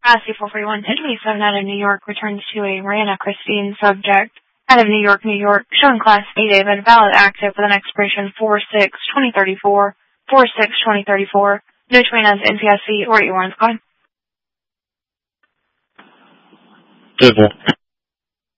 SC441 1027 out of New York returns to a Rana Christine subject out of New York, New York, showing Class A David, valid active with an expiration 4/6/2034, 4/6/2034, no train as NPSC or E1's code. Civil.